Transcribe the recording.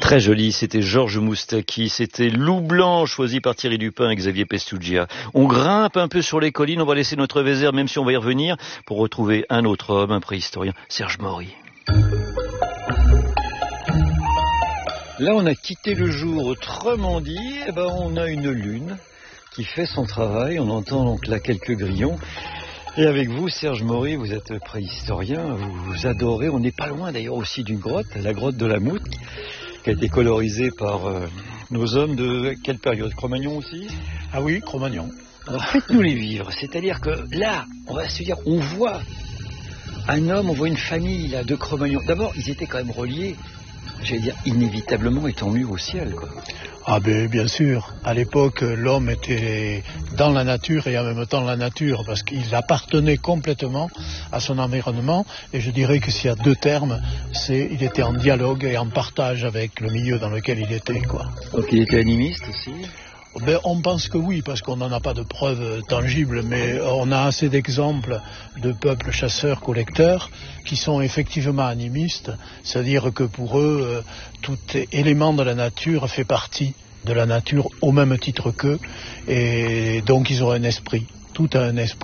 Très joli, c'était Georges Moustaki, c'était Loup Blanc choisi par Thierry Dupin et Xavier Pestuggia. On grimpe un peu sur les collines, on va laisser notre Vézère, même si on va y revenir, pour retrouver un autre homme, un préhistorien, Serge Maury. Là, on a quitté le jour autrement dit, on a une lune qui fait son travail, on entend donc là quelques grillons. Et avec vous, Serge Maury, vous êtes préhistorien, vous adorez, on n'est pas loin d'ailleurs aussi d'une grotte, la grotte de la Moute, qui a été colorisée par nos hommes de quelle période? Cro-Magnon aussi? Ah oui, Cro-Magnon. Alors faites-nous les vivre, c'est-à-dire que là, on va se dire, on voit un homme, on voit une famille là, de Cro-Magnon. D'abord, ils étaient quand même reliés, j'allais dire inévitablement étant nus au ciel, quoi. Ah ben bien sûr, à l'époque l'homme était dans la nature et en même temps la nature parce qu'il appartenait complètement à son environnement et je dirais que s'il y a deux termes, c'est il était en dialogue et en partage avec le milieu dans lequel il était, quoi. Donc il était animiste aussi? Ben, on pense que oui, parce qu'on n'en a pas de preuves tangibles, mais on a assez d'exemples de peuples chasseurs-collecteurs qui sont effectivement animistes, c'est-à-dire que pour eux, tout élément de la nature fait partie de la nature au même titre qu'eux, et donc ils ont un esprit, tout a un esprit.